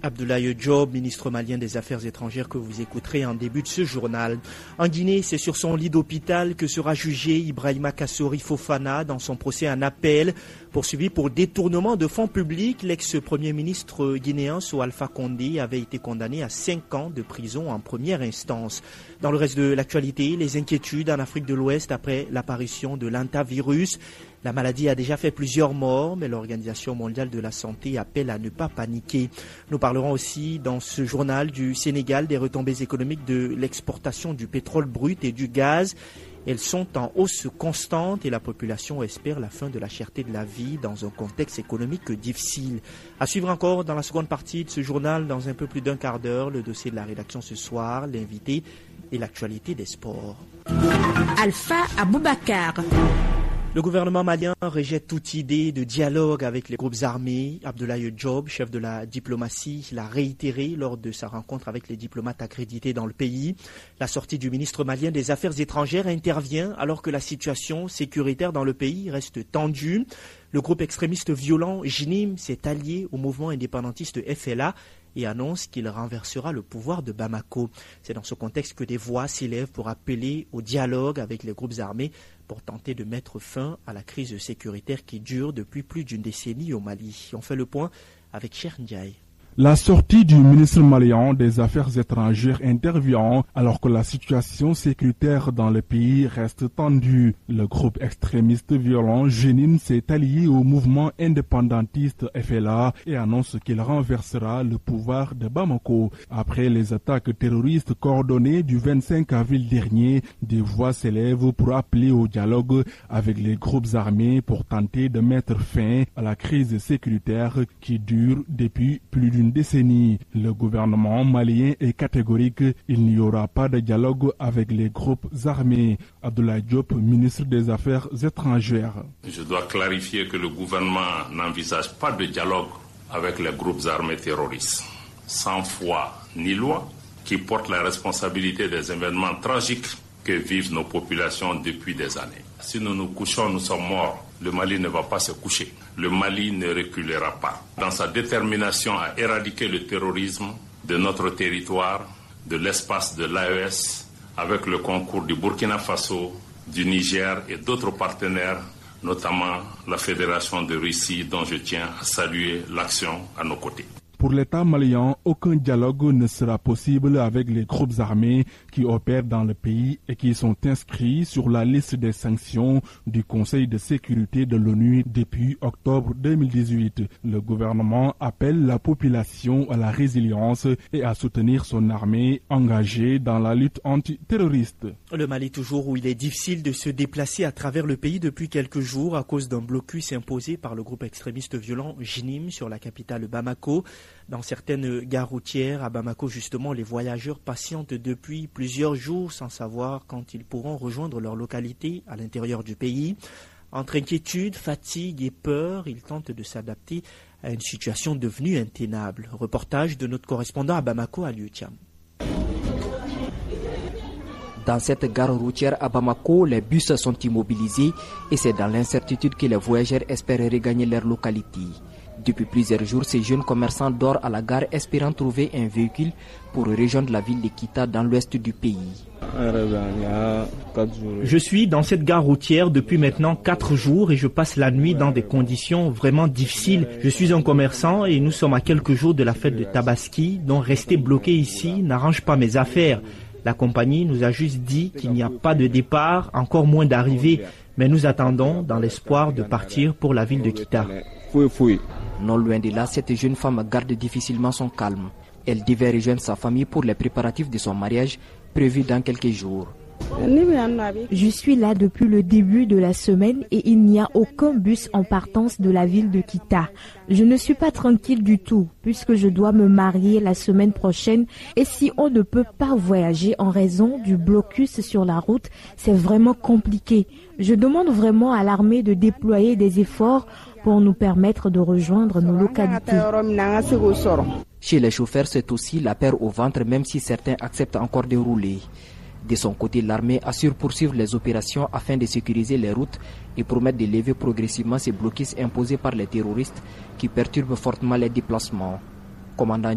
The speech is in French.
Abdoulaye Diop, ministre malien des Affaires étrangères que vous écouterez en début de ce journal. En Guinée, c'est sur son lit d'hôpital que sera jugé Ibrahima Kassori Fofana dans son procès en appel. Poursuivi pour détournement de fonds publics, l'ex-premier ministre guinéen Sow Alpha Condé avait été condamné à 5 ans de prison en première instance. Dans le reste de l'actualité, les inquiétudes en Afrique de l'Ouest après l'apparition de l'hantavirus. La maladie a déjà fait plusieurs morts, mais l'Organisation mondiale de la santé appelle à ne pas paniquer. Nous parlerons aussi dans ce journal du Sénégal des retombées économiques de l'exportation du pétrole brut et du gaz. Elles sont en hausse constante et la population espère la fin de la cherté de la vie dans un contexte économique difficile. À suivre encore dans la seconde partie de ce journal, dans un peu plus d'un quart d'heure, le dossier de la rédaction ce soir, l'invité et l'actualité des sports. Alpha Aboubakar. Le gouvernement malien rejette toute idée de dialogue avec les groupes armés. Abdoulaye Diop, chef de la diplomatie, l'a réitéré lors de sa rencontre avec les diplomates accrédités dans le pays. La sortie du ministre malien des Affaires étrangères intervient alors que la situation sécuritaire dans le pays reste tendue. Le groupe extrémiste violent JNIM s'est allié au mouvement indépendantiste FLA et annonce qu'il renversera le pouvoir de Bamako. C'est dans ce contexte que des voix s'élèvent pour appeler au dialogue avec les groupes armés pour tenter de mettre fin à la crise sécuritaire qui dure depuis plus d'une décennie au Mali. On fait le point avec Cheikh Ndiaye. La sortie du ministre malien des Affaires étrangères intervient alors que la situation sécuritaire dans le pays reste tendue. Le groupe extrémiste violent JNIM s'est allié au mouvement indépendantiste FLA et annonce qu'il renversera le pouvoir de Bamako. Après les attaques terroristes coordonnées du 25 avril dernier, des voix s'élèvent pour appeler au dialogue avec les groupes armés pour tenter de mettre fin à la crise sécuritaire qui dure depuis plus d'une décennie. Le gouvernement malien est catégorique, il n'y aura pas de dialogue avec les groupes armés. Abdoulaye Diop, ministre des Affaires étrangères. Je dois clarifier que le gouvernement n'envisage pas de dialogue avec les groupes armés terroristes. Sans foi ni loi, qui portent la responsabilité des événements tragiques que vivent nos populations depuis des années. Si nous nous couchons, nous sommes morts. Le Mali ne va pas se coucher. Le Mali ne reculera pas. Dans sa détermination à éradiquer le terrorisme de notre territoire, de l'espace de l'AES, avec le concours du Burkina Faso, du Niger et d'autres partenaires, notamment la Fédération de Russie, dont je tiens à saluer l'action à nos côtés. Pour l'État malien, aucun dialogue ne sera possible avec les groupes armés qui opèrent dans le pays et qui sont inscrits sur la liste des sanctions du Conseil de sécurité de l'ONU depuis octobre 2018. Le gouvernement appelle la population à la résilience et à soutenir son armée engagée dans la lutte antiterroriste. Le Mali toujours où il est difficile de se déplacer à travers le pays depuis quelques jours à cause d'un blocus imposé par le groupe extrémiste violent JNIM sur la capitale Bamako. Dans certaines gares routières à Bamako, justement, les voyageurs patientent depuis plusieurs jours sans savoir quand ils pourront rejoindre leur localité à l'intérieur du pays. Entre inquiétude, fatigue et peur, ils tentent de s'adapter à une situation devenue intenable. Reportage de notre correspondant à Bamako, Aliou Thiam. Dans cette gare routière à Bamako, les bus sont immobilisés et c'est dans l'incertitude que les voyageurs espèrent regagner leur localité. Depuis plusieurs jours, ces jeunes commerçants dorment à la gare espérant trouver un véhicule pour rejoindre la ville de Kita dans l'ouest du pays. Je suis dans cette gare routière depuis maintenant 4 jours et je passe la nuit dans des conditions vraiment difficiles. Je suis un commerçant et nous sommes à quelques jours de la fête de Tabaski, donc rester bloqué ici n'arrange pas mes affaires. La compagnie nous a juste dit qu'il n'y a pas de départ, encore moins d'arrivée, mais nous attendons dans l'espoir de partir pour la ville de Kita. Non loin de là, cette jeune femme garde difficilement son calme. Elle devait rejoindre sa famille pour les préparatifs de son mariage prévu dans quelques jours. Je suis là depuis le début de la semaine et il n'y a aucun bus en partance de la ville de Kita. Je ne suis pas tranquille du tout puisque je dois me marier la semaine prochaine et si on ne peut pas voyager en raison du blocus sur la route, c'est vraiment compliqué. Je demande vraiment à l'armée de déployer des efforts pour nous permettre de rejoindre nos localités. Chez les chauffeurs, c'est aussi la peur au ventre même si certains acceptent encore de rouler. De son côté, l'armée assure poursuivre les opérations afin de sécuriser les routes et promettre de lever progressivement ces blocus imposés par les terroristes qui perturbent fortement les déplacements. Commandant